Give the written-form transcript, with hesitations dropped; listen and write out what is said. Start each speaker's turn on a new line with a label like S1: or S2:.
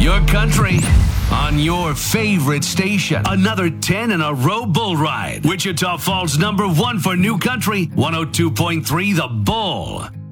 S1: Your country on your favorite station. Another 10 in a row bull ride. Wichita Falls #1 for New Country, 102.3 The Bull.